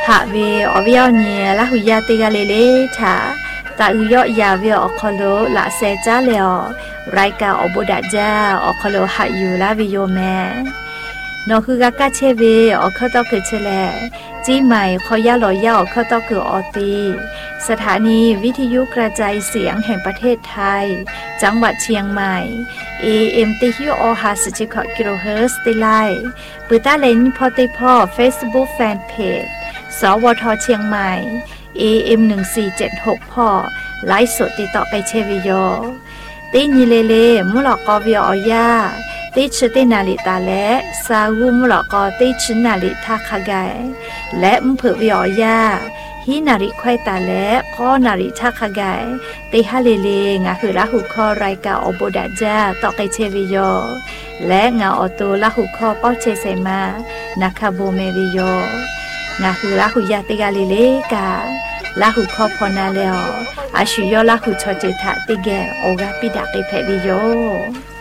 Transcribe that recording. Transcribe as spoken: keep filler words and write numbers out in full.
หาเวอวิอเนียละหุยาติกาเลเลถาตาอุยอยาเวอคโลละเซจ้าเลอไรกาอบุดาจาอคโลหาอยู่ละวิโยแมนอคือกากาเชเวอคตอคือเชลจีใหม่ขอยาลอยาอคตอคือออตีสถานีวิทยุกระจายเสียงแห่งประเทศไทยจังหวัดเชียงใหม่ เอ เอ็ม ติฮิโอฮาสิจิคกิโลเฮิรตซ์ติไลปืตาเลนพอติพอ Facebook Fanpage สวทเชียงใหม่ เอ เอ็ม หนึ่งสี่เจ็ดหก พ่อไลฟ์สดติดต่อไปเชวิโยตีนีเลเลมุหลอกกอวิออยาตีชื่อตีนาลิตาและซาวูมุหลอกกอตีชื่อนาลิทาคากายและมเผือวิออยาฮีนาริควายตาและก็นาริทาคากายตีฮาเลเลงาคือละหุคอรายกาอโบดาจาต่อไปเชวิโยและงาออโตละหุคอป้อเชเซมานาคาโบเมวิโยงาคือละหุยาติกาเลเลกาละหุคอพอนาเลออาชุยอละหุชอเจทะติแกโอกาปิดาเกเพวิโย